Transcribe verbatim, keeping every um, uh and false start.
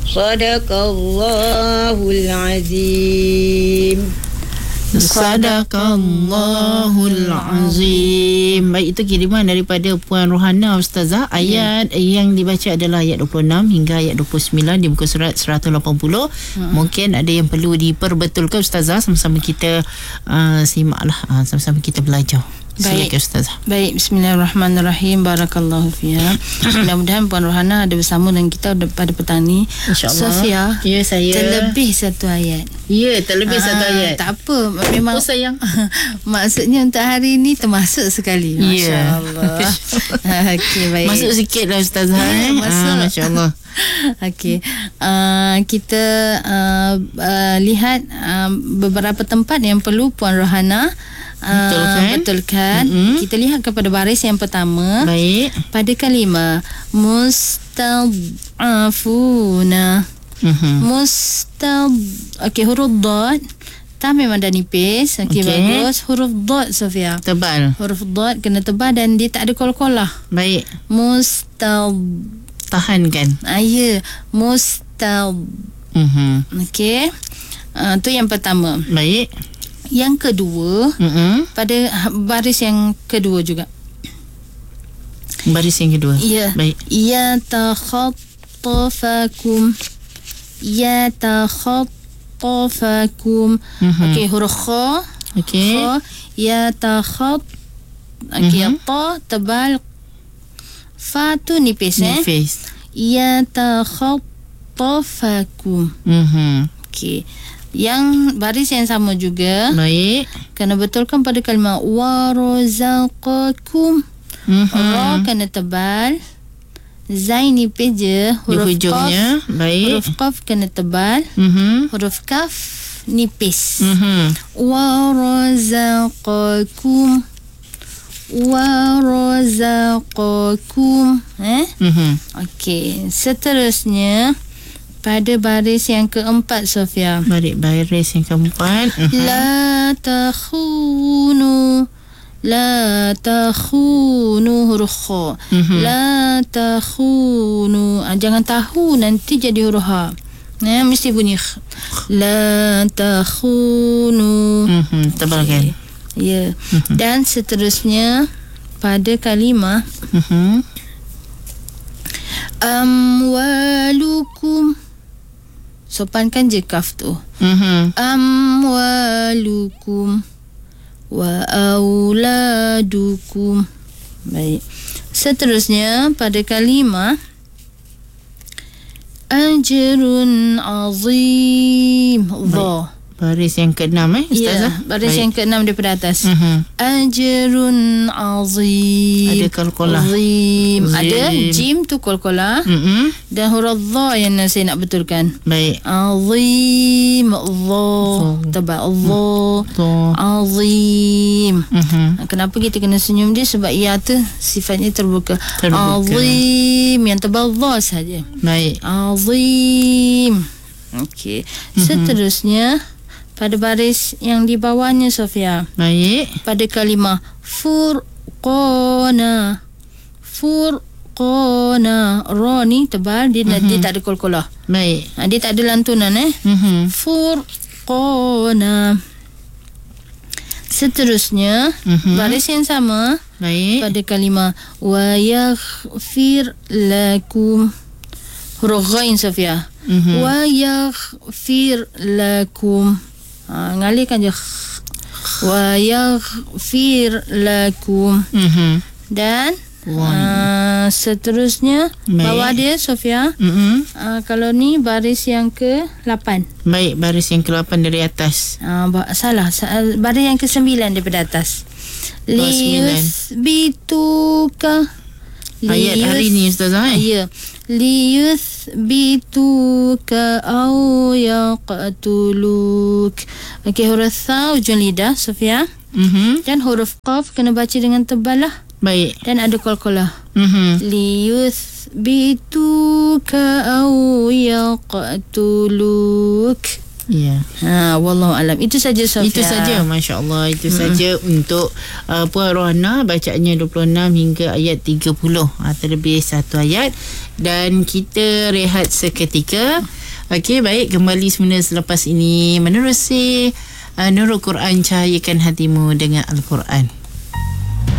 Sadaqallahul azim. Sadaqallahul azim. Baik, itu kiriman daripada Puan Rohana Ustazah. Ayat yeah. yang dibaca adalah ayat dua puluh enam hingga ayat dua puluh sembilan di muka surat seratus lapan puluh. Hmm. Mungkin ada yang perlu diperbetulkan Ustazah. Sama-sama kita uh, simaklah, uh, sama-sama kita belajar. Baik, Ustazah. Baik, bismillahirrahmanirrahim. Barakallahu fiha. Mudah-mudahan Puan Rohana ada bersama dengan kita pada petang ni. InsyaAllah. Sofia, ya, saya terlebih satu ayat. Ya, terlebih Aa, satu ayat. Tak apa, memang oh, sayang. Maksudnya untuk hari ni termasuk sekali. Masya-Allah. Ya. Okey, baik. Masuk sikitlah Ustazah. Ya, eh. masuk. Ah, masya-Allah. Okey. Uh, kita uh, uh, lihat uh, beberapa tempat yang perlu Puan Rohana betulkan, uh, betulkan. Mm-hmm. Kita lihat kepada baris yang pertama. Baik. Pada kalimah mustad'afuna. Mm-hmm. Mustad Okey, huruf dad tak memang dah nipis. Okey, okay. Bagus. Huruf dad, Sofia, tebal. Huruf dad kena tebal dan dia tak ada kol-kolah. Baik. Mustad, tahan kan? Ah, ya. Mustad. Mm-hmm. Okey. Uh, tu yang pertama. Baik. Yang kedua, mm-hmm. pada baris yang kedua juga. Baris yang kedua. Ya. Baik. Ya takhattafakum. Ya takhattafakum. Mm-hmm. Okey, huruf kha. Okey. Ya takhat. Okey, mm-hmm. ta tebal. Fa tu nipis, eh? Nipis. Ya takhattafakum. Mhm. Okey. Yang baris yang sama juga. Baik. Kena betulkan pada kalimah warazaqakum. Mm-hmm. Ra kena tebal. Zain nipis je. Huruf hujungnya. Qaf. Baik. Huruf qaf kena tebal. Mm-hmm. Huruf kaf nipis. Mm-hmm. Warazaqakum. Warazaqakum. Eh? Mm-hmm. Okey. Seterusnya pada baris yang keempat, Sofia. Baris baris yang keempat. Uh-huh. La takhunu. La takhunu, huruf kha. Uh-huh. La takhunu. Ah, jangan tahu nanti jadi huruf ha. Ya, mesti bunyi kh. La takhunu. Uh-huh. Tebalkan. Ya. Uh-huh. Dan seterusnya pada kalimah uh-huh. amwalukum. Sopankan je kaf tu. Mm-hmm. Amwalukum wa auladukum. Baik. Seterusnya pada kalimah ajrun azim. Dha. Baris yang keenam, eh, Ustazah? Ya, baris Baik. yang keenam daripada atas. Uh-huh. Ajrun azim. Ada kol-kolah. Azim. Ada jim tu kol-kolah. Uh-huh. Dan huruf dha yang saya nak betulkan. Baik. Azim. Dha. Tebal. Dha. Azim. Uh-huh. Kenapa kita kena senyum dia? Sebab ia tu sifatnya terbuka. terbuka. Azim. Yang tebal dha saja. Baik. Azim. Okey. Uh-huh. Seterusnya pada baris yang di bawahnya, Sofia. Baik. Pada kalimah furqana. Furqana. Ra ni tebal, dia, uh-huh. dia tak ada kol-kolah. Baik. Ha, dia tak ada lantunan, eh. Uh-huh. Furqana. Seterusnya, uh-huh. baris yang sama. Baik. Pada kalimah wa yaghfir lakum. Huruf ghain, Sofia. Uh-huh. Wa yaghfir lakum. Ha, ngalirkan je. Wa yaghfir lakum. Uh-huh. Dan uh, seterusnya Baik. bawah dia, Sofia. Uh-huh. Uh, kalau ni baris yang ke lapan. Baik, baris yang ke lapan dari atas. Uh, salah, baris yang ke sembilan daripada atas. Liyuthbituka. Ayat hari ni, Ustazah, eh? Ya. Liyuthbituka au yaqtuluk. Okey, huruf tha ujung lidah, Sofia. Mm-hmm. Dan huruf qaf kena baca dengan tebal lah. Baik. Dan ada kol-kolah. Mm-hmm. Liyuthbituka au yaqtuluk. Ya. Ha, wallahu alam. Itu saja, Sofia. Itu saja, masya-Allah. Itu hmm. saja untuk uh, Puan Rohana, bacaannya dua puluh enam hingga ayat tiga puluh. Ha, terlebih satu ayat, dan kita rehat seketika. Okey, baik, kembali semula selepas ini menerusi uh, Nurul Quran, cahayakan hatimu dengan Al-Quran.